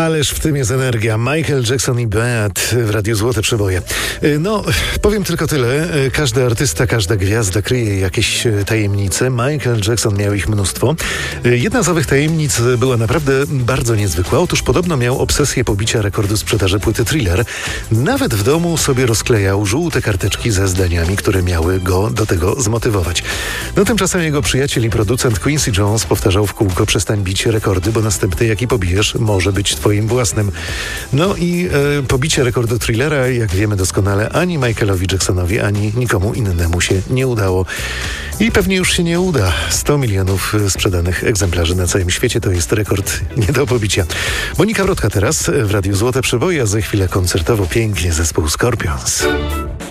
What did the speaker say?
Ależ w tym jest energia. Michael Jackson i Bad w Radiu Złote Przeboje. No, powiem tylko tyle. Każdy artysta, każda gwiazda kryje jakieś tajemnice. Michael Jackson miał ich mnóstwo. Jedna z owych tajemnic była naprawdę bardzo niezwykła. Otóż podobno miał obsesję pobicia rekordu sprzedaży płyty Thriller. Nawet w domu sobie rozklejał żółte karteczki ze zdaniami, które miały go do tego zmotywować. No tymczasem jego przyjaciel i producent Quincy Jones powtarzał w kółko: przestań bić rekordy, bo następny jaki pobijesz może być twoim własnym. No i pobicie rekordu Thrillera, jak wiemy doskonale, ani Michaelowi Jacksonowi, ani nikomu innemu się nie udało. I pewnie już się nie uda. 100 milionów sprzedanych egzemplarzy na całym świecie to jest rekord nie do pobicia. Monika Wrotka teraz w Radiu Złote Przeboje, a za chwilę koncertowo pięknie zespół Scorpions.